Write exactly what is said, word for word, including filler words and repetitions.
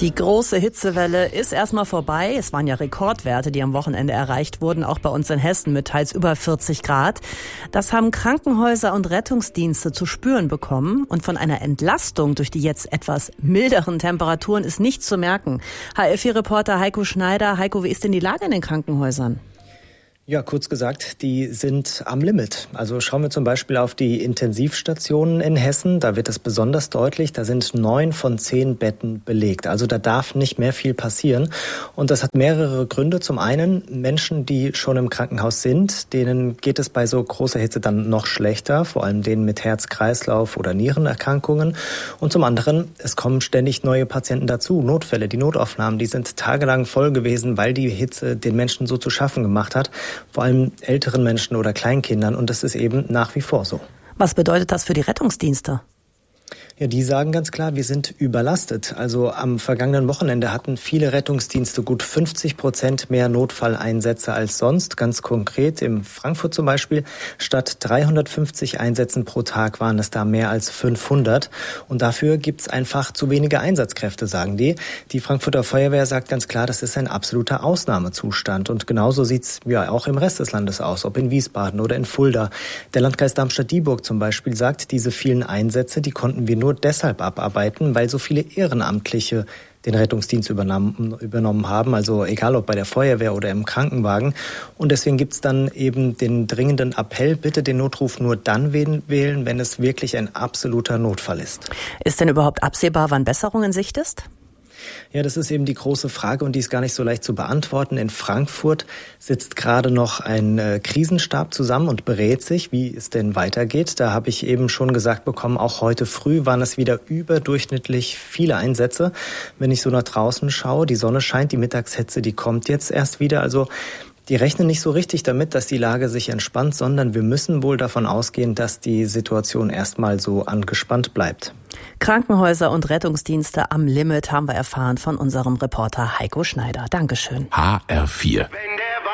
Die große Hitzewelle ist erstmal vorbei. Es waren ja Rekordwerte, die am Wochenende erreicht wurden, auch bei uns in Hessen mit teils über vierzig Grad. Das haben Krankenhäuser und Rettungsdienste zu spüren bekommen. Und von einer Entlastung durch die jetzt etwas milderen Temperaturen ist nichts zu merken. H R vier Reporter Heiko Schneider. Heiko, wie ist denn die Lage in den Krankenhäusern? Ja, kurz gesagt, die sind am Limit. Also schauen wir zum Beispiel auf die Intensivstationen in Hessen. Da wird es besonders deutlich. Da sind neun von zehn Betten belegt. Also da darf nicht mehr viel passieren. Und das hat mehrere Gründe. Zum einen Menschen, die schon im Krankenhaus sind, denen geht es bei so großer Hitze dann noch schlechter. Vor allem denen mit Herz-Kreislauf- oder Nierenerkrankungen. Und zum anderen, es kommen ständig neue Patienten dazu. Notfälle, die Notaufnahmen, die sind tagelang voll gewesen, weil die Hitze den Menschen so zu schaffen gemacht hat. Vor allem älteren Menschen oder Kleinkindern. Und das ist eben nach wie vor so. Was bedeutet das für die Rettungsdienste? Ja, die sagen ganz klar, wir sind überlastet. Also am vergangenen Wochenende hatten viele Rettungsdienste gut fünfzig Prozent mehr Notfalleinsätze als sonst. Ganz konkret in Frankfurt zum Beispiel, statt dreihundertfünfzig Einsätzen pro Tag waren es da mehr als fünfhundert. Und dafür gibt's einfach zu wenige Einsatzkräfte, sagen die. Die Frankfurter Feuerwehr sagt ganz klar, das ist ein absoluter Ausnahmezustand. Und genauso sieht's ja auch im Rest des Landes aus, ob in Wiesbaden oder in Fulda. Der Landkreis Darmstadt-Dieburg zum Beispiel sagt, diese vielen Einsätze, die konnten wir nur nur deshalb abarbeiten, weil so viele Ehrenamtliche den Rettungsdienst übernommen, übernommen haben, also egal ob bei der Feuerwehr oder im Krankenwagen. Und deswegen gibt's dann eben den dringenden Appell, bitte den Notruf nur dann wählen, wenn es wirklich ein absoluter Notfall ist. Ist denn überhaupt absehbar, wann Besserung in Sicht ist? Ja, das ist eben die große Frage und die ist gar nicht so leicht zu beantworten. In Frankfurt sitzt gerade noch ein äh, Krisenstab zusammen und berät sich, wie es denn weitergeht. Da habe ich eben schon gesagt bekommen, auch heute früh waren es wieder überdurchschnittlich viele Einsätze. Wenn ich so nach draußen schaue, die Sonne scheint, die Mittagshitze, die kommt jetzt erst wieder. Also die rechnen nicht so richtig damit, dass die Lage sich entspannt, sondern wir müssen wohl davon ausgehen, dass die Situation erstmal so angespannt bleibt. Krankenhäuser und Rettungsdienste am Limit haben wir erfahren von unserem Reporter Heiko Schneider. Dankeschön. H R vier.